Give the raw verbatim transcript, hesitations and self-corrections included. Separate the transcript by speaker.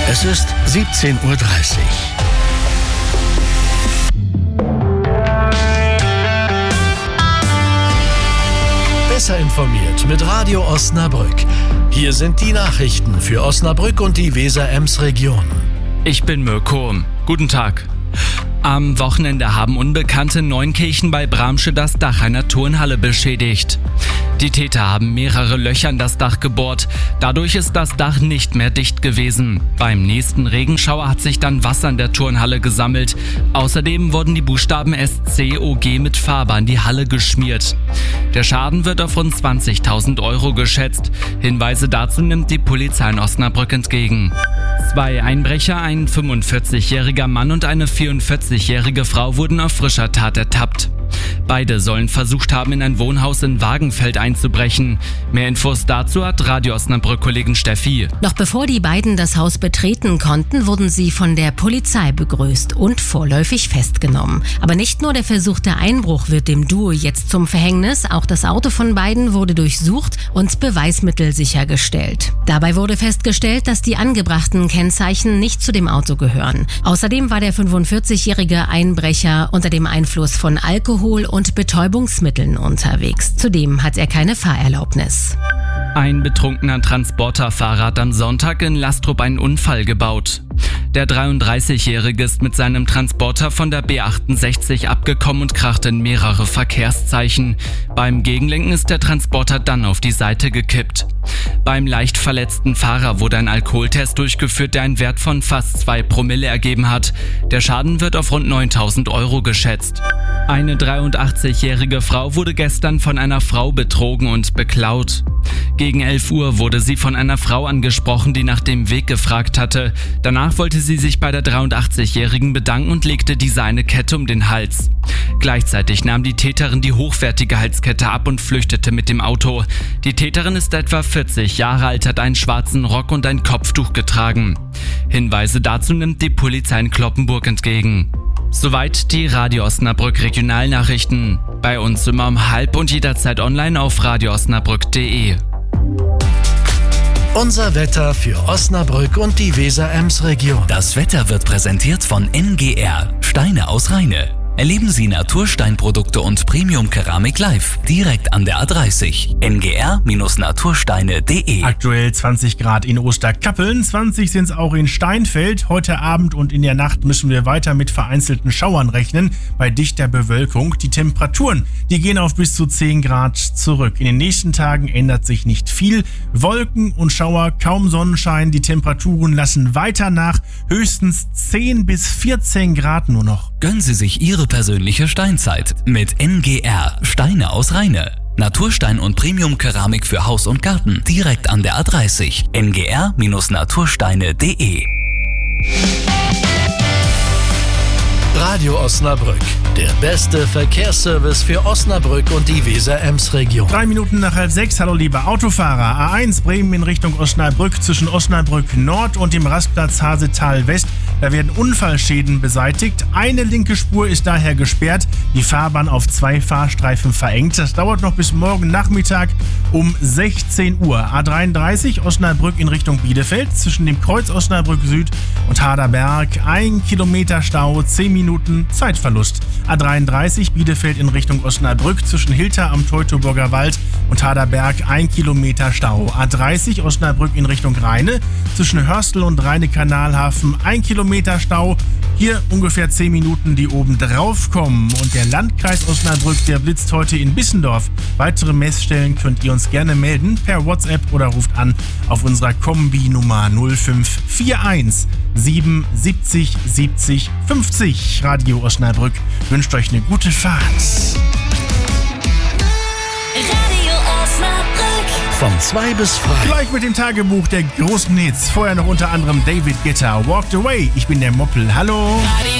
Speaker 1: Es ist siebzehn Uhr dreißig. Besser informiert mit Radio Osnabrück. Hier sind die Nachrichten für Osnabrück und die Weser-Ems-Region.
Speaker 2: Ich bin Mirko. Guten Tag. Am Wochenende haben Unbekannte in Neunkirchen bei Bramsche das Dach einer Turnhalle beschädigt. Die Täter haben mehrere Löcher in das Dach gebohrt. Dadurch ist das Dach nicht mehr dicht gewesen. Beim nächsten Regenschauer hat sich dann Wasser in der Turnhalle gesammelt. Außerdem wurden die Buchstaben S C O G mit Farbe an die Halle geschmiert. Der Schaden wird auf rund zwanzigtausend Euro geschätzt. Hinweise dazu nimmt die Polizei in Osnabrück entgegen. Zwei Einbrecher, ein fünfundvierzigjähriger Mann und eine vierundvierzigjährige Frau wurden auf frischer Tat ertappt. Beide sollen versucht haben, in ein Wohnhaus in Wagenfeld einzubrechen. Mehr Infos dazu hat Radio Osnabrück-Kollegin Steffi.
Speaker 3: Noch bevor die beiden das Haus betreten konnten, wurden sie von der Polizei begrüßt und vorläufig festgenommen. Aber nicht nur der versuchte Einbruch wird dem Duo jetzt zum Verhängnis, auch das Auto von beiden wurde durchsucht und Beweismittel sichergestellt. Dabei wurde festgestellt, dass die angebrachten Kennzeichen nicht zu dem Auto gehören. Außerdem war der fünfundvierzigjährige Einbrecher unter dem Einfluss von Alkohol und Betäubungsmitteln unterwegs. Zudem hat er keine Fahrerlaubnis.
Speaker 2: Ein betrunkener Transporterfahrer hat am Sonntag in Lastrup einen Unfall gebaut. Der dreiunddreißigjährige ist mit seinem Transporter von der B achtundsechzig abgekommen und krachte in mehrere Verkehrszeichen. Beim Gegenlenken ist der Transporter dann auf die Seite gekippt. Beim leicht verletzten Fahrer wurde ein Alkoholtest durchgeführt, der einen Wert von fast zwei Promille ergeben hat. Der Schaden wird auf rund neuntausend Euro geschätzt. Eine dreiundachtzigjährige Frau wurde gestern von einer Frau betrogen und beklaut. Gegen elf Uhr wurde sie von einer Frau angesprochen, die nach dem Weg gefragt hatte. Danach wollte sie sich bei der dreiundachtzigjährigen bedanken und legte diese eine Kette um den Hals. Gleichzeitig nahm die Täterin die hochwertige Halskette ab und flüchtete mit dem Auto. Die Täterin ist etwa vierzig Jahre alt, hat einen schwarzen Rock und ein Kopftuch getragen. Hinweise dazu nimmt die Polizei in Cloppenburg entgegen. Soweit die Radio Osnabrück Regionalnachrichten. Bei uns immer um halb und jederzeit online auf radio osnabrück punkt de.
Speaker 1: Unser Wetter für Osnabrück und die Weser-Ems-Region.
Speaker 4: Das Wetter wird präsentiert von N G R, Steine aus Rheine. Erleben Sie Natursteinprodukte und Premium-Keramik live, direkt an der A dreißig. N G R Natursteine punkt de.
Speaker 5: Aktuell zwanzig Grad in Osterkappeln, zwanzig sind es auch in Steinfeld. Heute Abend und in der Nacht müssen wir weiter mit vereinzelten Schauern rechnen, bei dichter Bewölkung. Die Temperaturen, die gehen auf bis zu zehn Grad zurück. In den nächsten Tagen ändert sich nicht viel. Wolken und Schauer, kaum Sonnenschein. Die Temperaturen lassen weiter nach, höchstens zehn bis vierzehn Grad nur noch.
Speaker 4: Gönnen Sie sich Ihre persönliche Steinzeit mit N G R, Steine aus Rheine. Naturstein und Premium-Keramik für Haus und Garten, direkt an der A dreißig. N G R Natursteine punkt de.
Speaker 1: Radio Osnabrück, der beste Verkehrsservice für Osnabrück und die Weser-Ems-Region.
Speaker 5: Drei Minuten nach halb sechs. Hallo liebe Autofahrer. A eins Bremen in Richtung Osnabrück zwischen Osnabrück Nord und dem Rastplatz Hasetal West. Da werden Unfallschäden beseitigt. Eine linke Spur ist daher gesperrt. Die Fahrbahn auf zwei Fahrstreifen verengt. Das dauert noch bis morgen Nachmittag um sechzehn Uhr. A dreiunddreißig Osnabrück in Richtung Bielefeld zwischen dem Kreuz Osnabrück Süd und Haderberg. Ein Kilometer Stau, zehn Minuten Zeitverlust. A dreiunddreißig Bielefeld in Richtung Osnabrück zwischen Hilter am Teutoburger Wald und Haderberg. Ein Kilometer Stau. A dreißig Osnabrück in Richtung Rheine zwischen Hörstel und Rheine-Kanalhafen. Ein Kilometer Stau. Hier ungefähr zehn Minuten, die oben drauf kommen. Und der Landkreis Osnabrück, der blitzt heute in Bissendorf. Weitere Messstellen könnt ihr uns gerne melden per WhatsApp oder ruft an auf unserer Kombi-Nummer null fünf vier eins sieben siebzig siebzig fünfzig. Radio Osnabrück wünscht euch eine gute Fahrt.
Speaker 6: Radio Osnabrück.
Speaker 1: Von zwei bis frei.
Speaker 5: Gleich mit dem Tagebuch der großen Hits. Vorher noch unter anderem David Guetta, Walked Away. Ich bin der Moppel. Hallo.
Speaker 6: Radio